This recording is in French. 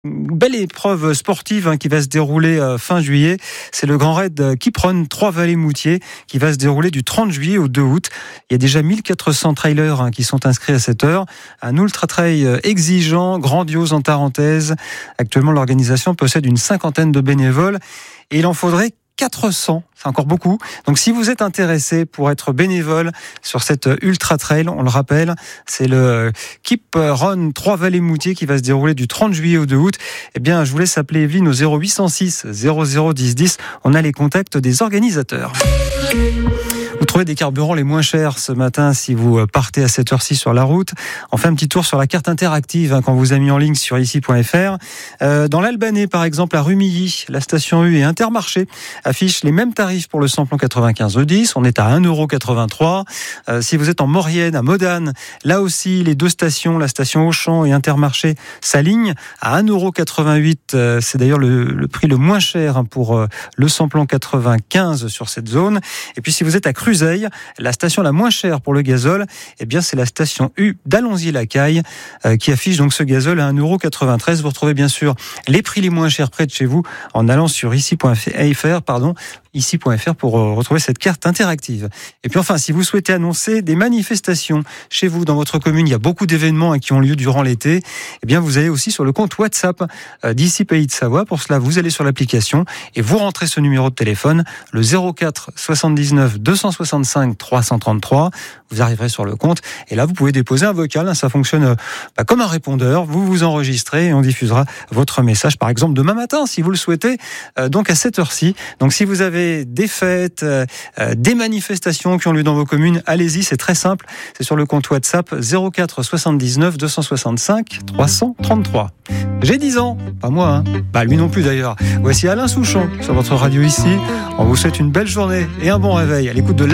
Une belle épreuve sportive qui va se dérouler fin juillet. C'est le Grand Raid Keep Run Trois-Vallées-Moutier qui va se dérouler du 30 juillet au 2 août. Il y a déjà 1400 trailers qui sont inscrits à cette heure. Un ultra-trail exigeant, grandiose en Tarentaise. Actuellement, l'organisation possède une 50aine de bénévoles et il en faudrait 400, c'est encore beaucoup. Donc si vous êtes intéressé pour être bénévole sur cette ultra trail, on le rappelle, c'est le Keep Run Trois-Vallées-Moutier qui va se dérouler du 30 juillet au 2 août. Eh bien, je vous laisse appeler Evelyne au 0806 00 10 10. On a les contacts des organisateurs. Vous trouvez des carburants les moins chers ce matin si vous partez à cette heure-ci sur la route. On fait un petit tour sur la carte interactive qu'on vous a mis en ligne sur ici.fr. Dans l'Albanais, par exemple, à Rumilly, la station U et Intermarché affichent les mêmes tarifs pour le samplon 95 E10. On est à 1,83 €. Si vous êtes en Maurienne, à Modane, là aussi, les deux stations, la station Auchan et Intermarché, s'alignent à 1,88 €. C'est d'ailleurs le prix le moins cher pour le samplon 95 sur cette zone. Et puis, si vous êtes à Cruzeil, la station la moins chère pour le gazole, eh bien, c'est la station U d'Allonzy-la-Caille qui affiche donc ce gazole à 1,93 €. Vous retrouvez bien sûr les prix les moins chers près de chez vous en allant sur ici.fr pour retrouver cette carte interactive. Et puis enfin, si vous souhaitez annoncer des manifestations chez vous, dans votre commune, il y a beaucoup d'événements qui ont lieu durant l'été, eh bien vous allez aussi sur le compte WhatsApp d'ici Pays de Savoie. Pour cela, vous allez sur l'application et vous rentrez ce numéro de téléphone, le 04 79 265 333. Vous arriverez sur le compte et là, vous pouvez déposer un vocal. Ça fonctionne comme un répondeur. Vous vous enregistrez et on diffusera votre message, par exemple, demain matin, si vous le souhaitez, donc à cette heure-ci. Donc si vous avez des fêtes, des manifestations qui ont lieu dans vos communes, allez-y, c'est très simple. C'est sur le compte WhatsApp 04 79 265 333. J'ai 10 ans, pas moi, lui non plus d'ailleurs. Voici Alain Souchon sur votre radio ici. On vous souhaite une belle journée et un bon réveil à l'écoute de